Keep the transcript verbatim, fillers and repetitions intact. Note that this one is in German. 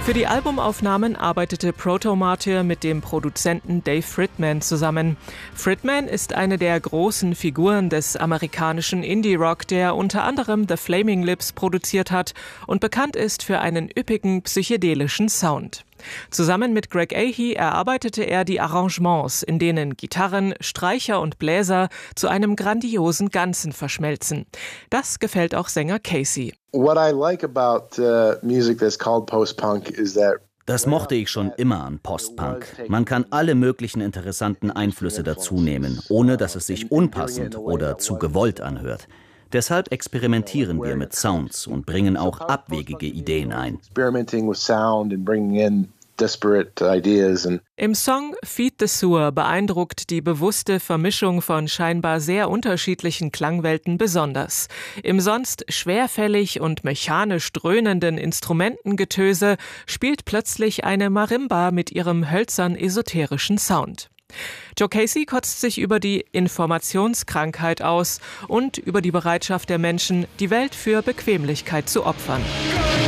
Für die Albumaufnahmen arbeitete Proto Martyr mit dem Produzenten Dave Fridman zusammen. Fridman ist eine der großen Figuren des amerikanischen Indie-Rock, der unter anderem The Flaming Lips produziert hat und bekannt ist für einen üppigen psychedelischen Sound. Zusammen mit Greg Ahey erarbeitete er die Arrangements, in denen Gitarren, Streicher und Bläser zu einem grandiosen Ganzen verschmelzen. Das gefällt auch Sänger Casey. What I like about uh, music that's called post-punk is that Das mochte ich schon immer an Post-Punk. Man kann alle möglichen interessanten Einflüsse dazu nehmen, ohne dass es sich unpassend oder zu gewollt anhört. Deshalb experimentieren wir mit Sounds und bringen auch abwegige Ideen ein. Im Song Feed the Sewer beeindruckt die bewusste Vermischung von scheinbar sehr unterschiedlichen Klangwelten besonders. Im sonst schwerfällig und mechanisch dröhnenden Instrumentengetöse spielt plötzlich eine Marimba mit ihrem hölzern-esoterischen Sound. Joe Casey kotzt sich über die Informationskrankheit aus und über die Bereitschaft der Menschen, die Welt für Bequemlichkeit zu opfern.